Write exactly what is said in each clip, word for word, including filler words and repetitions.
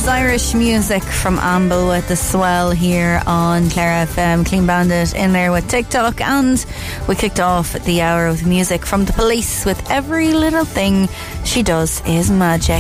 is Irish music from Amble with The Swell here on Clare F M. Clean Bandit in there with TikTok, and we kicked off the hour with music from The Police with Every Little Thing She Does Is Magic.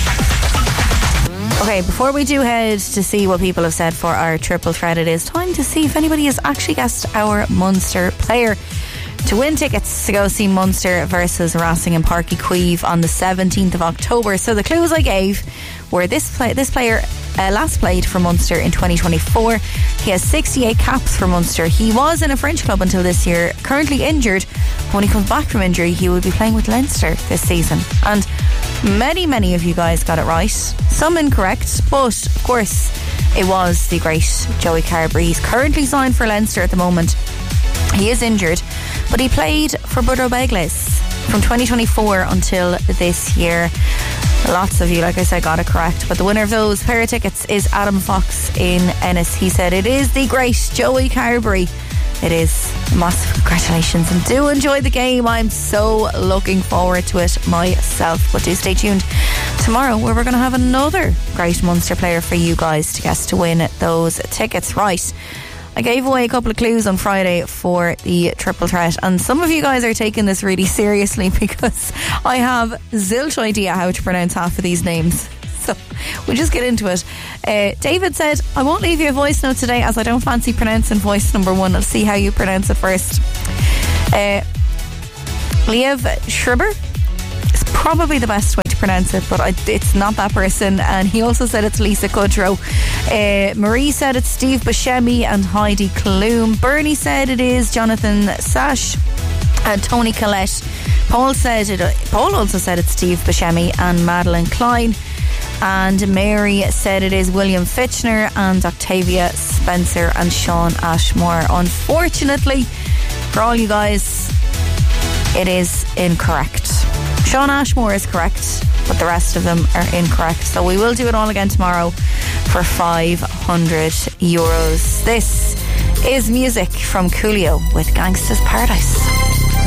Okay, before we do head to see what people have said for our triple threat, it is time to see if anybody has actually guessed our Munster player. To win tickets to go see Munster versus Racing and Páirc Uí Chaoimh on the seventeenth of October. So the clues I gave were this play, this player uh, last played for Munster in twenty twenty-four. He has sixty-eight caps for Munster. He was in a French club until this year, currently injured. When he comes back from injury, he will be playing with Leinster this season. And many, many of you guys got it right. Some incorrect, but of course it was the great Joey Carbery. He's currently signed for Leinster at the moment. He is injured, but he played for Bodo Begles from twenty twenty-four until this year. Lots of you, like I said, got it correct. But the winner of those pair of tickets is Adam Fox in Ennis. He said it is the great Joey Carbery. It is. Massive congratulations, and do enjoy the game. I'm so looking forward to it myself. But do stay tuned tomorrow, where we're going to have another great Munster player for you guys to guess to win those tickets. Right, I gave away a couple of clues on Friday for the triple threat, and some of you guys are taking this really seriously because I have zilch idea how to pronounce half of these names. So we'll just get into it. uh, David said, I won't leave you a voice note today as I don't fancy pronouncing voice number one. I'll see how you pronounce it first. uh, Liev Schreiber is probably the best way to pronounce it, but I, it's not that person. And he also said it's Lisa Kudrow. uh, Marie said it's Steve Buscemi and Heidi Klum. Bernie said it is Jonathan Sash and Tony Collette. Paul said it, Paul also said it's Steve Buscemi and Madeleine Klein. And Mary said it is William Fitchner and Octavia Spencer and Sean Ashmore. Unfortunately for all you guys, it is incorrect. Sean Ashmore is correct, but the rest of them are incorrect. So we will do it all again tomorrow for five hundred euros. This is music from Coolio with Gangsta's Paradise.